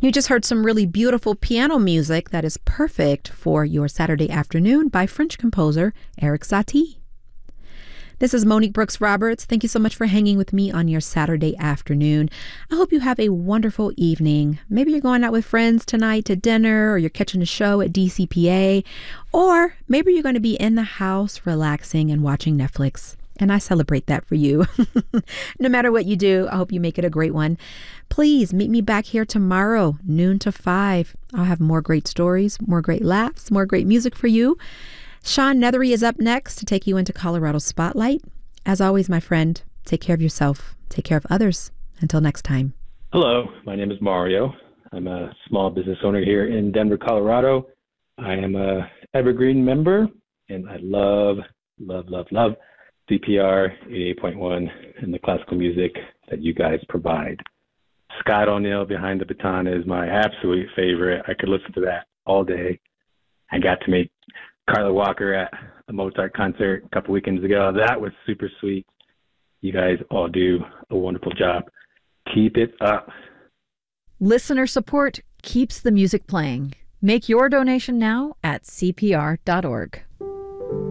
You just heard some really beautiful piano music that is perfect for your Saturday afternoon by French composer Eric Satie. This is Monique Brooks Roberts. Thank you so much for hanging with me on your Saturday afternoon. I hope you have a wonderful evening. Maybe you're going out with friends tonight to dinner, or you're catching a show at DCPA, or maybe you're going to be in the house relaxing and watching Netflix. And I celebrate that for you. No matter what you do, I hope you make it a great one. Please meet me back here tomorrow, noon to 5. I'll have more great stories, more great laughs, more great music for you. Sean Nethery is up next to take you into Colorado Spotlight. As always, my friend, take care of yourself. Take care of others. Until next time. Hello, my name is Mario. I'm a small business owner here in Denver, Colorado. I am a Evergreen member, and I love CPR 88.1 and the classical music that you guys provide. Scott O'Neill, Behind the Baton, is my absolute favorite. I could listen to that all day. I got to meet Carla Walker at a Mozart concert a couple weekends ago. That was super sweet. You guys all do a wonderful job. Keep it up. Listener support keeps the music playing. Make your donation now at CPR.org.